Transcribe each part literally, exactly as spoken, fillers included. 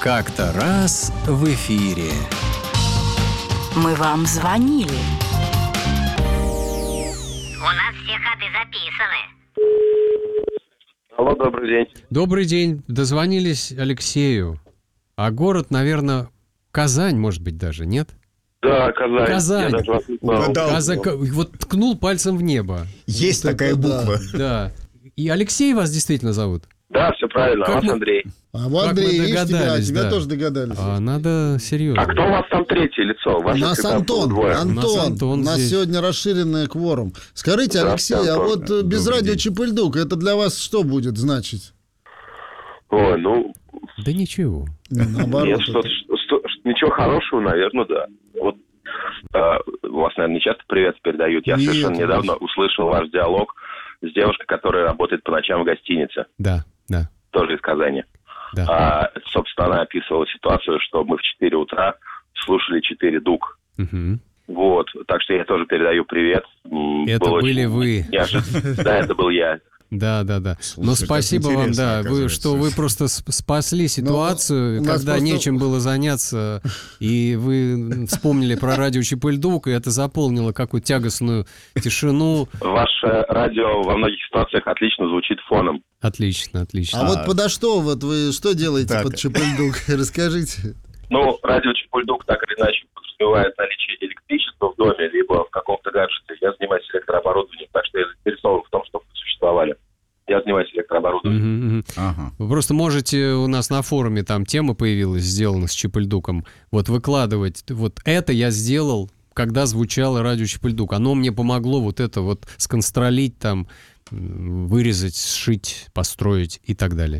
Как-то раз в эфире. Мы вам звонили. У нас все ходы записаны. Алло, добрый день. Добрый день. Дозвонились Алексею. А город, наверное, Казань, может быть, даже, нет? Да, Казань. Казань. Я даже вас не знал. Угадал. Каза- Вот ткнул пальцем в небо. Есть Вот такая это да. буква. Да. И Алексей вас действительно зовут? Да, все правильно. Как а вас мы- Андрей. А вот, Как мы Андрей, видишь, тебя, догадались, тебя да. тоже догадались. А надо серьезно. А кто у вас там третье лицо? У Вас нас всегда было Антон, двое. Антон, У нас Антон у нас здесь. сегодня расширенный кворум. Скажите, Здравствуйте, Алексей, а Антон. вот э, без Добрый радио день. Чип-и-Льдук, это для вас что будет значить? Ой, ну, Да ничего. Не, наоборот. нет, это- что-то, что, что- ничего хорошего, наверное, да. Вот а, у вас, наверное, не часто привет передают. Я Нет, совершенно недавно услышал ваш диалог с девушкой, которая работает по ночам в гостинице, Да, да, тоже из Казани. да. А, собственно, она описывала ситуацию, что мы в четыре утра слушали четыре дуг. Мгм. Вот, так что я тоже передаю привет. М, Это было были очень вы. неожиданно. Да, это был я. Да, да, да. Слушай, Но как спасибо вам, интересно, да, вы, оказывается. что вы просто сп- спасли ситуацию, у нас когда просто- нечем было заняться, и вы вспомнили про радио Чип-и-Льдук, и это заполнило какую-то тягостную тишину. Ваше радио во многих ситуациях отлично звучит фоном. Отлично, отлично. А вот подо что, вот вы что делаете Так. под Чип-и-Льдук? Расскажите. Ну, радио Чип-и-Льдук так или иначе подразумевает наличие электричества в доме, либо в каком-то гаджете. Я занимаюсь электрооборудованием, так что я заинтересован в том, чтобы вы существовали. Я занимаюсь электрооборудованием. Мгм, мгм. Ага. Вы просто можете, у нас на форуме там тема появилась, сделана с Чип-и-Льдуком, вот выкладывать, вот это я сделал, когда звучало радио Чип-и-Льдук. Оно мне помогло вот это вот сконстролить там, м, вырезать, сшить, построить и так далее.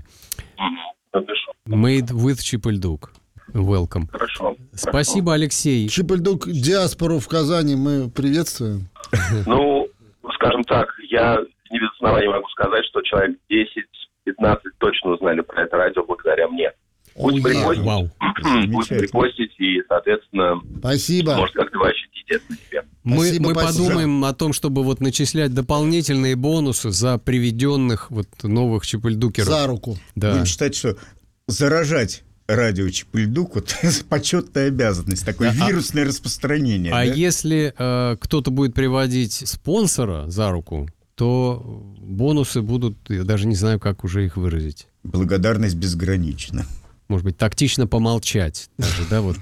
Напишу. Made with Чип-и-Льдук. Welcome. Хорошо. Спасибо, Алексей. Чип-и-Льдук диаспору в Казани мы приветствуем. Ну, скажем так, я не без оснований могу сказать, что человек десять-пятнадцать точно узнали про это радио благодаря мне. Пусть Ой, припостить, Вау. пусть припостить, и, соответственно, Спасибо. может, как-то вы ощутите это на себе. Мы, Спасибо, мы спасибо. подумаем о том, чтобы вот начислять дополнительные бонусы за приведенных вот новых Чип-и-Льдукеров. За руку. Да. Будем считать, что заражать радио Чип-и-Льдук вот почетная обязанность, такое Да, а- вирусное распространение. А да? если э, кто-то будет приводить спонсора за руку, то бонусы будут, я даже не знаю, как уже их выразить. Благодарность безгранична. Может быть, тактично помолчать даже, да, вот,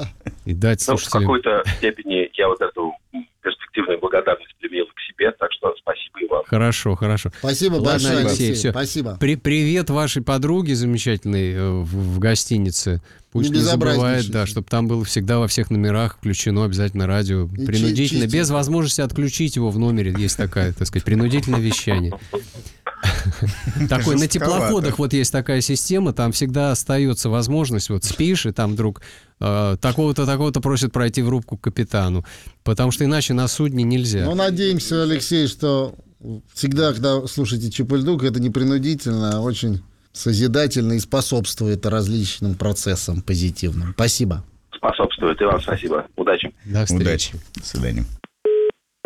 и дать Ну, в слушателям... какой-то степени я вот эту перспективную благодарность применил к себе, так что спасибо и вам. Хорошо, хорошо. Спасибо Ладно, большое, Алексей, Алексей. всё. Спасибо. При- привет вашей подруге замечательной э, в, в гостинице. Пусть Не не, забывает, безобразничайте. да, чтобы там было всегда во всех номерах включено обязательно радио. И Принудительно, чи- чистенько. без возможности отключить его в номере. Есть такая, так сказать, принудительное вещание. Такой, на Жестковато. теплоходах вот есть такая система, там всегда остается возможность, вот спишь, и там вдруг э, такого-то, такого-то просят пройти в рубку к капитану, потому что иначе на судне нельзя. Ну, надеемся, Алексей, что всегда, когда слушаете Чип-и-Льдук, это не принудительно, а очень созидательно и способствует различным процессам позитивным. Спасибо. Способствует. И вам спасибо. Удачи. До встречи. Удачи. До свидания.